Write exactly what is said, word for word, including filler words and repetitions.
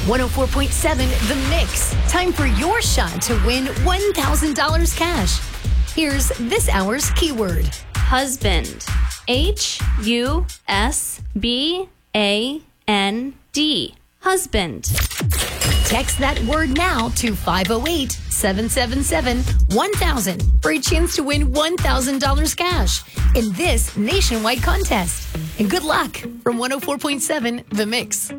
one oh four point seven The Mix. Time for your shot to win one thousand dollars cash. Here's this hour's keyword. Husband. H U S B A N D. Husband. Text that word now to five oh eight, seven seven seven, one thousand for a chance to win one thousand dollars cash in this nationwide contest. And good luck from one oh four point seven The Mix.